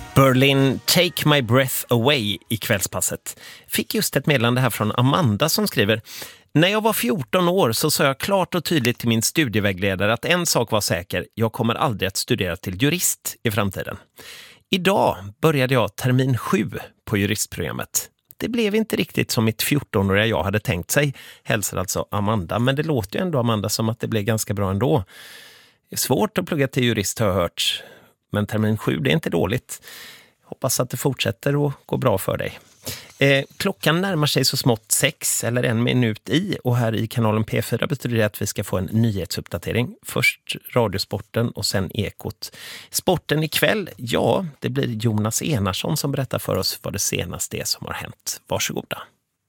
Berlin, Take My Breath Away i kvällspasset. Fick just ett meddelande här från Amanda som skriver: när jag var 14 år så sa jag klart och tydligt till min studievägledare att en sak var säker: jag kommer aldrig att studera till jurist i framtiden. Idag började jag termin 7 på juristprogrammet. Det blev inte riktigt som mitt 14-åriga jag hade tänkt sig, hälsar alltså Amanda. Men det låter ju ändå, Amanda, som att det blev ganska bra ändå. Det är svårt att plugga till jurist, har jag hört. Men termin 7, det är inte dåligt. Hoppas att det fortsätter att gå bra för dig. Klockan närmar sig så smått 6 eller 1 minut i. Och här i kanalen P4 betyder det att vi ska få en nyhetsuppdatering. Först Radiosporten och sen Ekot. Sporten ikväll, ja, det blir Jonas Enarsson som berättar för oss vad det senaste är som har hänt. Varsågoda.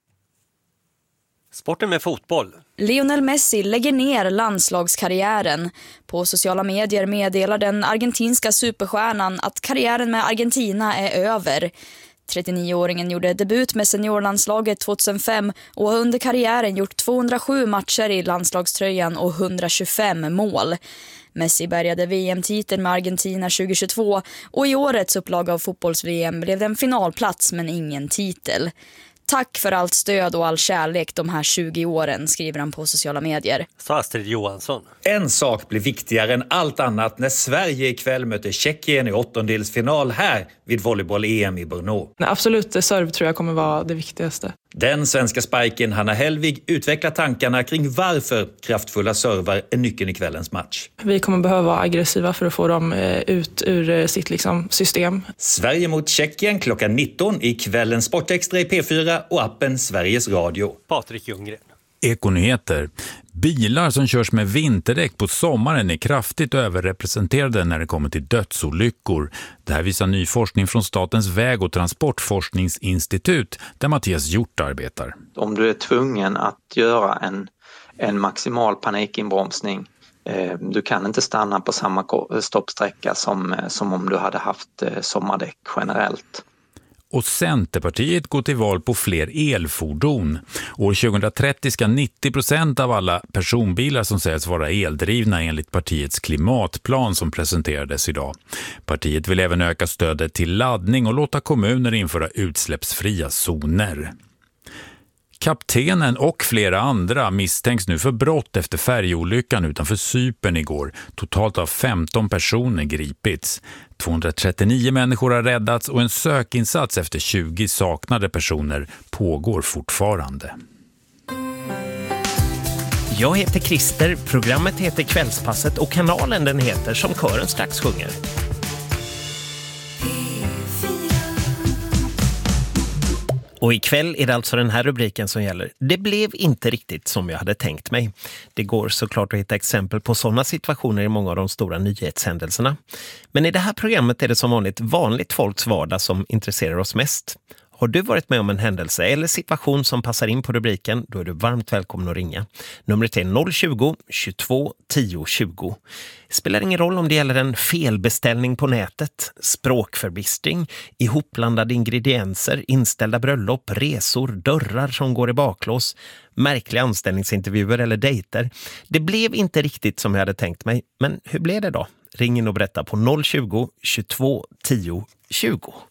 Sporten med fotboll. Lionel Messi lägger ner landslagskarriären. På sociala medier meddelar den argentinska superstjärnan att karriären med Argentina är över. 39-åringen gjorde debut med seniorlandslaget 2005 och har under karriären gjort 207 matcher i landslagströjan och 125 mål. Messi bärgade VM-titeln med Argentina 2022 och i årets upplaga av fotbolls-VM blev det en finalplats men ingen titel. Tack för allt stöd och all kärlek de här 20 åren, skriver han på sociala medier. Så Astrid Johansson. En sak blir viktigare än allt annat när Sverige ikväll möter Tjeckien i åttondelsfinal här vid volleyboll-EM i Brno. Absolut, serve tror jag kommer vara det viktigaste. Den svenska spiken Hanna Hellvig utvecklar tankarna kring varför kraftfulla servar är nyckeln i kvällens match. Vi kommer behöva vara aggressiva för att få dem ut ur sitt system. Sverige mot Tjeckien klockan 19 i kvällens Sportextra i P4 och appen Sveriges Radio. Patrik Ljunggren. Ekonyheter. Bilar som körs med vinterdäck på sommaren är kraftigt överrepresenterade när det kommer till dödsolyckor. Det här visar ny forskning från Statens väg- och transportforskningsinstitut där Mattias Hjort arbetar. Om du är tvungen att göra en maximal panikinbromsning, du kan inte stanna på samma stoppsträcka som om du hade haft sommardäck generellt. Och Centerpartiet går till val på fler elfordon. År 2030 ska 90% av alla personbilar som sägs vara eldrivna enligt partiets klimatplan som presenterades idag. Partiet vill även öka stödet till laddning och låta kommuner införa utsläppsfria zoner. Kaptenen och flera andra misstänks nu för brott efter färjeolyckan utanför Cypern igår. Totalt har 15 personer gripits. 239 människor har räddats och en sökinsats efter 20 saknade personer pågår fortfarande. Jag heter Christer, programmet heter Kvällspasset och kanalen den heter Som kören strax sjunger. Och ikväll är det alltså den här rubriken som gäller. Det blev inte riktigt som jag hade tänkt mig. Det går såklart att hitta exempel på sådana situationer i många av de stora nyhetshändelserna. Men i det här programmet är det som vanligt folks vardag som intresserar oss mest. Har du varit med om en händelse eller situation som passar in på rubriken, då är du varmt välkommen att ringa. Numret är 020 22 10 20. Spelar ingen roll om det gäller en felbeställning på nätet, språkförbistring, ihopblandade ingredienser, inställda bröllop, resor, dörrar som går i baklås, märkliga anställningsintervjuer eller dejter. Det blev inte riktigt som jag hade tänkt mig, men hur blev det då? Ring in och berätta på 020 22 10 20.